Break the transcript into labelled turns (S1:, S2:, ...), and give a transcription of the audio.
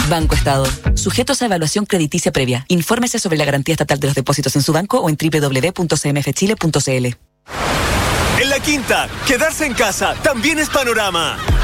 S1: Banco Estado. Sujetos a evaluación crediticia previa. Infórmese sobre la garantía estatal de los depósitos en su banco o en www.cmfchile.cl.
S2: En La Quinta, quedarse en casa también es panorama.